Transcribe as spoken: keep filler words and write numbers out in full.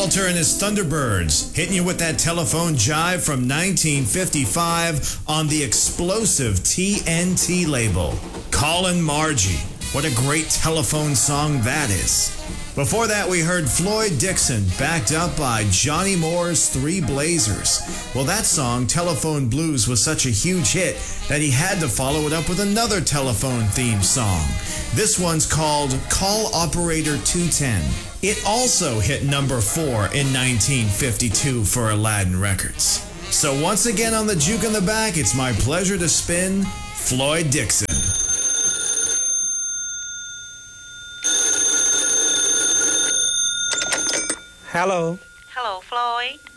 Walter and his Thunderbirds, hitting you with that telephone jive from nineteen fifty-five on the explosive T N T label. Callin' Margie. What a great telephone song that is. Before that, we heard Floyd Dixon, backed up by Johnny Moore's Three Blazers. Well, that song, Telephone Blues, was such a huge hit that he had to follow it up with another telephone theme song. This one's called Call Operator two ten. It also hit number four in nineteen fifty-two for Aladdin Records. So once again on the juke in the back, it's my pleasure to spin Floyd Dixon. Hello. Hello, Floyd.